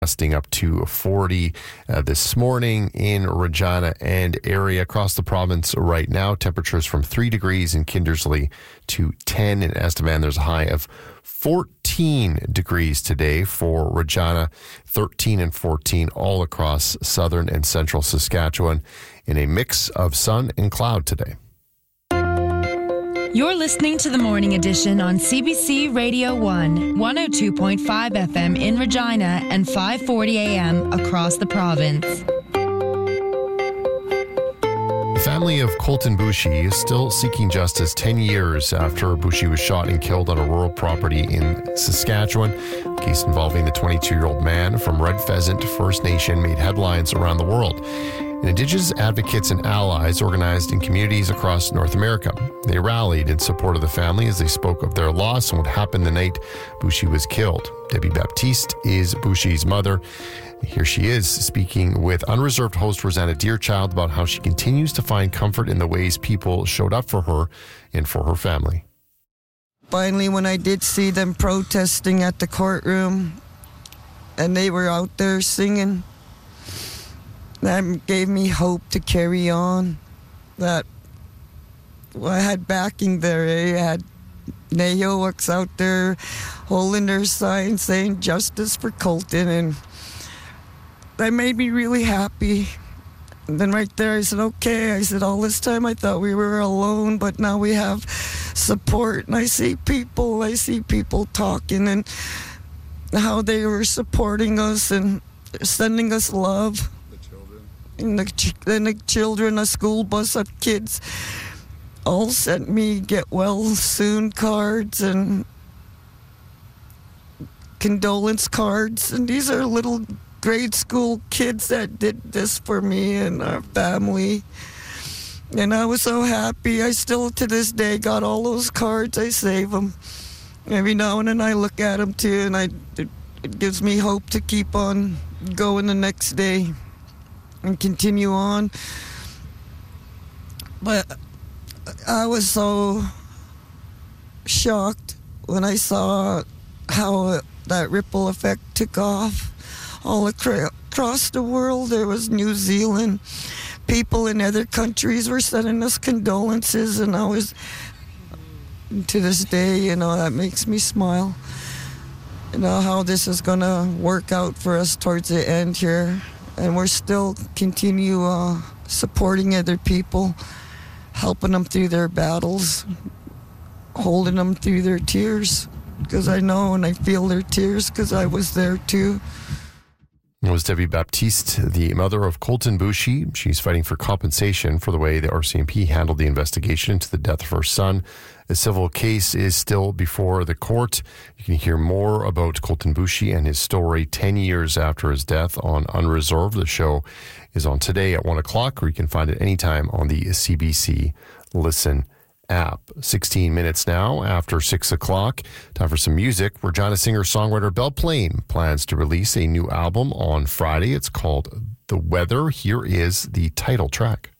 gusting up to 40 this morning in Regina and area. Across the province right now, temperatures from 3 degrees in Kindersley to 10 in Estevan. There's a high of 14 degrees today for Regina, 13 and 14 all across southern and central Saskatchewan in a mix of sun and cloud today. You're listening to the Morning Edition on CBC Radio 1, 102.5 FM in Regina and 540 AM across the province. The family of Colton Boushie is still seeking justice 10 years after Boushie was shot and killed on a rural property in Saskatchewan. The case involving the 22-year-old man from Red Pheasant First Nation made headlines around the world. And Indigenous advocates and allies organized in communities across North America. They rallied in support of the family as they spoke of their loss and what happened the night Boushie was killed. Debbie Baptiste is Boushie's mother. Here she is speaking with Unreserved host Rosanna Deerchild about how she continues to find comfort in the ways people showed up for her and for her family. Finally, when I did see them protesting at the courtroom and they were out there singing, that gave me hope to carry on. That I had backing there. I had Nayoaks out there holding their sign saying justice for Colton, and that made me really happy. And then right there I said, okay. I said, all this time I thought we were alone, but now we have support. And I see people talking and how they were supporting us and sending us love. And the children, a school bus of kids, all sent me get well soon cards and condolence cards. And these are little grade school kids that did this for me and our family. And I was so happy. I still, to this day, got all those cards. I save them. Every now and then I look at them too, and it gives me hope to keep on going the next day and continue on. But I was so shocked when I saw how that ripple effect took off all across the world. There was New Zealand, people in other countries were sending us condolences, and I was, to this day, that makes me smile. How this is going to work out for us towards the end here. And we're still continue supporting other people, helping them through their battles, holding them through their tears, because I know and I feel their tears because I was there too. It was Debbie Baptiste, the mother of Colton Boushie. She's fighting for compensation for the way the RCMP handled the investigation into the death of her son. The civil case is still before the court. You can hear more about Colton Boushie and his story 10 years after his death on Unreserved. The show is on today at 1 o'clock, or you can find it anytime on the CBC Listen app. 16 minutes now after 6 o'clock. Time for some music. Regina singer-songwriter Belle Plaine plans to release a new album on Friday. It's called The Weather. Here is the title track.